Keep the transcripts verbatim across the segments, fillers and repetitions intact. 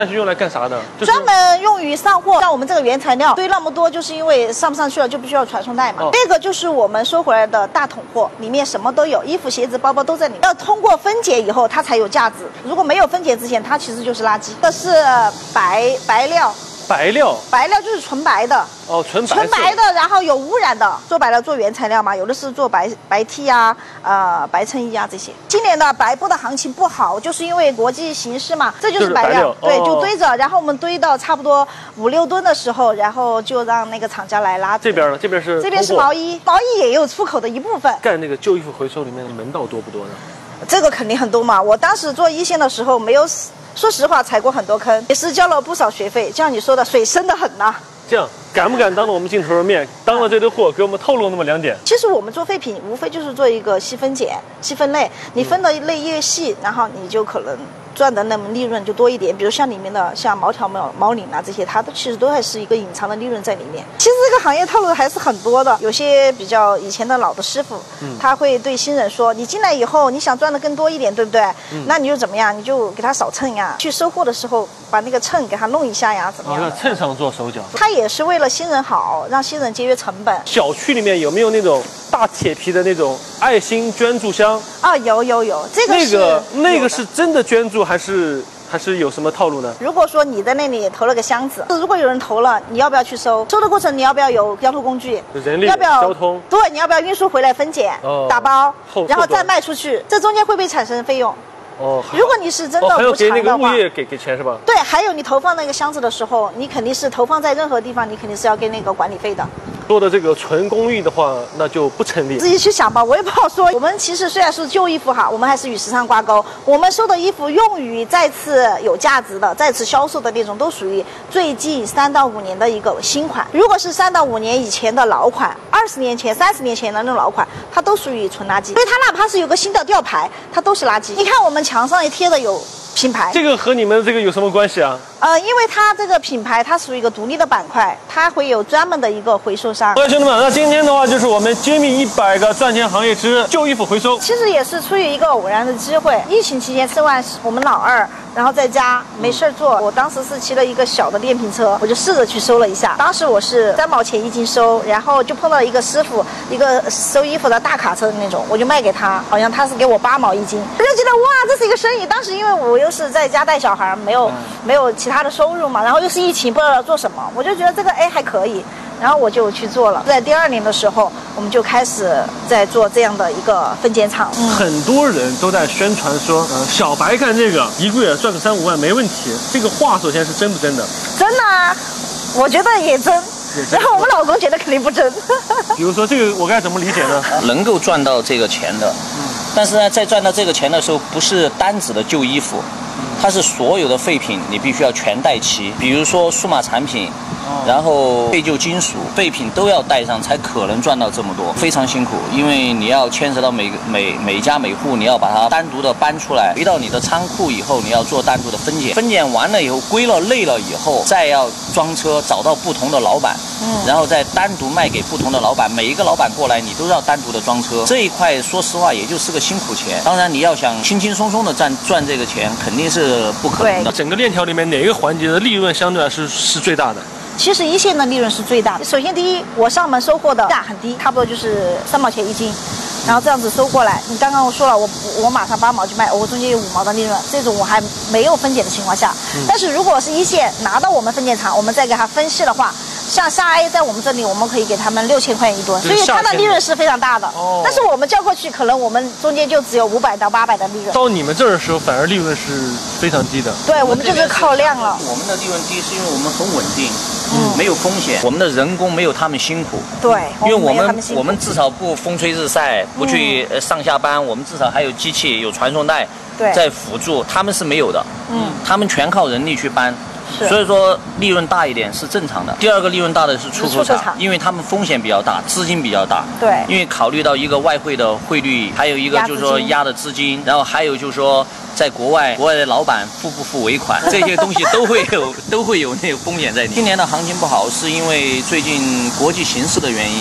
那是用来干啥的？就是、 专门用于上货。像我们这个原材料堆那么多，就是因为上不上去了就必须要传送带嘛。哦、这个就是我们收回来的大桶货，里面什么都有，衣服、鞋子、包包都在里面。要通过分解以后，它才有价值。如果没有分解之前，它其实就是垃圾。这是白白料。 白料， 白料就是纯白的哦，纯白纯白的，然后有污染的。说白了，做原材料嘛，有的是做白白 T 啊，呃，白衬衣啊这些。今年的白布的行情不好，就是因为国际形势嘛，这就是白料，对， 哦、 就堆着。然后我们堆到差不多五六吨的时候，然后就让那个厂家来拉。 这边呢？这边是这边是毛衣，毛衣也有出口的一部分。 干那个旧衣服回收里面的门道多不多呢？ 这个肯定很多嘛。我当时做一线的时候没有。 说实话，踩过很多坑，也是交了不少学费。就像你说的，水深得很呐、啊。 这样敢不敢当着我们镜头的面，当了这堆货，给我们透露那么两点？ 其实我们做废品，无非就是做一个细分拣、细分类。你分的类越细，然后你就可能赚的那么利润就多一点。比如像里面的像毛条、毛毛领啊这些，它都其实都还是一个隐藏的利润在里面。其实这个行业套路还是很多的。有些比较以前的老的师傅，嗯、他会对新人说：“你进来以后，你想赚的更多一点，对不对？嗯、那你就怎么样？你就给他扫秤呀，去收货的时候把那个秤给他弄一下呀，怎么样？” 哦，秤上做手脚。 他也是为了新人好，让新人节约成本。 小区里面有没有那种大铁皮的那种爱心捐助箱？ 啊，有有有，这个那个那个是真的捐助还是？ 还是有什么套路呢？ 如果说你在那里投了个箱子，如果有人投了，你要不要去收？收的过程你要不要有交通工具？ 人力、 要不要交通？ 对，你要不要运输回来分拣、哦、打包，然后再卖出去？这中间会不会产生费用？ 哦， 如果你是真的哦、还要无偿的话， 给那个物业给给钱是吧？ 对，还有你投放那个箱子的时候，你肯定是投放在任何地方，你肯定是要给那个管理费的。 说的这个纯公益的话，那就不成立。 自己去想吧，我也不好说。我们其实虽然是旧衣服哈，我们还是与时尚挂钩。我们收的衣服用于再次有价值的、再次销售的那种，都属于最近三到五年的一个新款。如果是三到五年以前的老款，二十年前、三十年前的那种老款，它都属于纯垃圾。所以它哪怕是有个新的吊牌，它都是垃圾。你看我们墙上也贴的有品牌， 这个和你们这个有什么关系啊？ 呃，因为它这个品牌它属于一个独立的板块，它会有专门的一个回收商。 各位兄弟们，那今天的话就是我们揭秘一百个赚钱行业之旧衣服回收。 其实也是出于一个偶然的机会，疫情期间吃完我们老二，然后在家没事做，我当时是骑了一个小的电瓶车，我就试着去收了一下。当时我是三毛钱一斤收，然后就碰到一个师傅，一个收衣服的大卡车的那种，我就卖给他，好像他是给我八毛一斤，我就觉得哇，这是一个生意。当时因为我又是在家带小孩，没有、嗯、没有其他的收入嘛，然后又是疫情，不知道要做什么，我就觉得这个哎还可以，然后我就去做了。在第二年的时候，我们就开始在做这样的一个分拣厂。 嗯、很多人都在宣传说，呃，小白干这个一个月赚个三五万没问题。这个话首先是真不真的？ 真的啊，我觉得也真。然后我们老公觉得肯定不真。 比如说这个我该怎么理解呢？ 能够赚到这个钱的，嗯，但是呢，在赚到这个钱的时候，不是单指的旧衣服。它是所有的废品，你必须要全带齐。比如说数码产品，然后废旧金属废品都要带上，才可能赚到这么多。非常辛苦，因为你要牵扯到每个每每家每户，你要把它单独的搬出来，回到你的仓库以后，你要做单独的分拣。分拣完了以后，归了类了以后，再要装车，找到不同的老板，嗯，然后再单独卖给不同的老板。每一个老板过来，你都要单独的装车。这一块说实话，也就是个辛苦钱。当然，你要想轻轻松松的赚赚这个钱，肯定是。不可能的。 整个链条里面哪个环节的利润相对来说是是最大的？ 其实一线的利润是最大的。首先，第一，我上门收货的价很低，差不多就是三毛钱一斤，然后这样子收过来。你刚刚我说了，我我马上八毛就卖，我中间有五毛的利润，这种我还没有分拣的情况下。嗯、但是如果是一线拿到我们分拣厂，我们再给他分析的话。像下 A 在我们这里，我们可以给他们六千块钱一吨，所以它的利润是非常大的。哦。但是我们交过去，可能我们中间就只有五百到八百的利润。 到你们这儿的时候，反而利润是非常低的。 对，我们就是靠量了。 我们的利润低是因为我们很稳定，嗯，没有风险，我们的人工没有他们辛苦。 对， 因为我们我们至少不风吹日晒，不去上下班，我们至少还有机器、有传送带在辅助，他们是没有的。嗯，他们全靠人力去搬。所以说利润大一点是正常的。第二个利润大的是出口厂，因为他们风险比较大，资金比较大。 对。 因为考虑到一个外汇的汇率，还有一个就是说压的资金，然后还有就是说在国外，国外的老板付不付尾款，这些东西都会有都会有那个风险在里面。今年的行情不好，是因为最近国际形势的原因。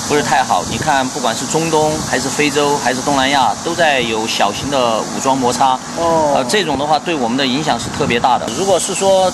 不是太好。你看，不管是中东还是非洲还是东南亚，都在有小型的武装摩擦。 哦， 呃，这种的话对我们的影响是特别大的。如果是说